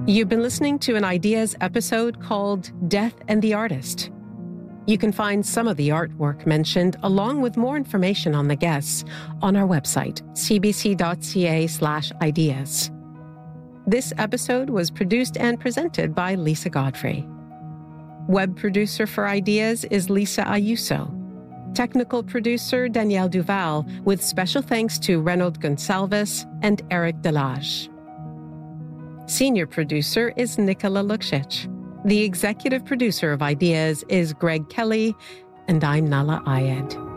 You've been listening to an Ideas episode called Death and the Artist. You can find some of the artwork mentioned, along with more information on the guests, on our website, cbc.ca/ideas. This episode was produced and presented by Lisa Godfrey. Web producer for Ideas is Lisa Ayuso. Technical producer Danielle Duval, with special thanks to Reynold Gonsalves and Eric Delage. Senior producer is Nicola Luksic. The executive producer of Ideas is Greg Kelly, and I'm Nala Ayed.